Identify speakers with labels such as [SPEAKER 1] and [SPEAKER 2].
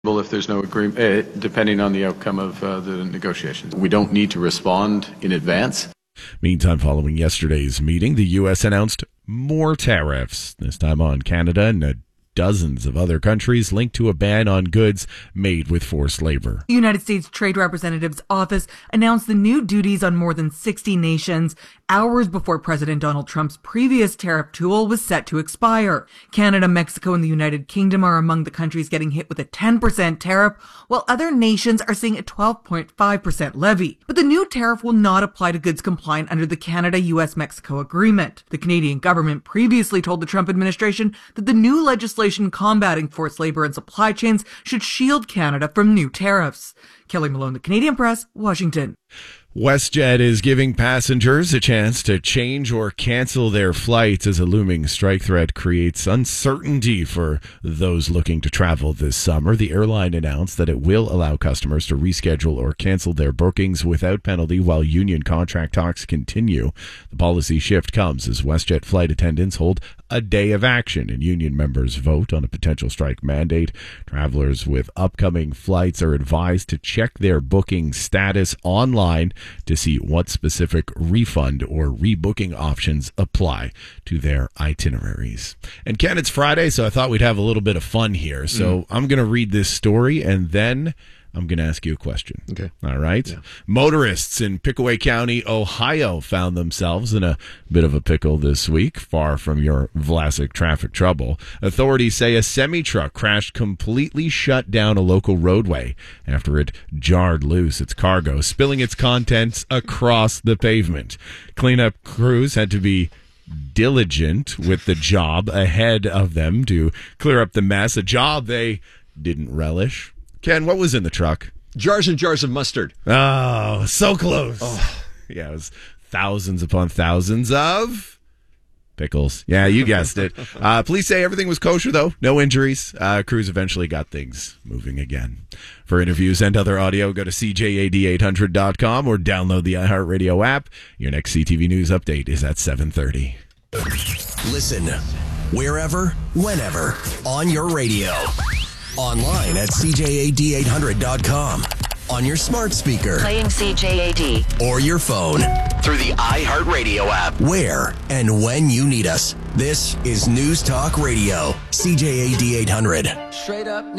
[SPEAKER 1] if there's no agreement, depending on the outcome of the negotiations. We don't need to respond in advance.
[SPEAKER 2] Meantime, following yesterday's meeting, the U.S. announced more tariffs, this time on Canada and dozens of other countries linked to a ban on goods made with forced labor.
[SPEAKER 3] The United States Trade Representative's office announced the new duties on more than 60 nations hours before President Donald Trump's previous tariff tool was set to expire. Canada, Mexico, and the United Kingdom are among the countries getting hit with a 10% tariff, while other nations are seeing a 12.5% levy. But the new tariff will not apply to goods compliant under the Canada-US-Mexico agreement. The Canadian government previously told the Trump administration that the new legislation combating forced labor and supply chains should shield Canada from new tariffs. Kelly Malone, The Canadian Press, Washington.
[SPEAKER 2] WestJet is giving passengers a chance to change or cancel their flights as a looming strike threat creates uncertainty for those looking to travel this summer. The airline announced that it will allow customers to reschedule or cancel their bookings without penalty while union contract talks continue. The policy shift comes as WestJet flight attendants hold a day of action and union members vote on a potential strike mandate. Travelers with upcoming flights are advised to check their booking status online to see what specific refund or rebooking options apply to their itineraries. And Ken, it's Friday, so I thought we'd have a little bit of fun here. So I'm going to read this story and then I'm going to ask you a question.
[SPEAKER 4] Okay.
[SPEAKER 2] All right.
[SPEAKER 4] Yeah.
[SPEAKER 2] Motorists in Pickaway County, Ohio, found themselves in a bit of a pickle this week, far from your Vlasic traffic trouble. Authorities say a semi-truck crashed completely shut down a local roadway after it jarred loose its cargo, spilling its contents across the pavement. Cleanup crews had to be diligent with the job ahead of them to clear up the mess, a job they didn't relish. Ken, what was in the truck?
[SPEAKER 4] Jars and jars of mustard.
[SPEAKER 2] Oh, so close. Oh. Yeah, it was thousands upon thousands of pickles. Yeah, you guessed it. Police say everything was kosher, though. No injuries. Crews eventually got things moving again. For interviews and other audio, go to CJAD800.com or download the iHeartRadio app. Your next CTV News update is at 7:30.
[SPEAKER 5] Listen wherever, whenever, on your radio. Online at CJAD800.com. On your smart speaker.
[SPEAKER 6] Playing CJAD.
[SPEAKER 5] Or your phone. Through the iHeartRadio app. Where and when you need us. This is News Talk Radio. CJAD 800.
[SPEAKER 7] Straight up.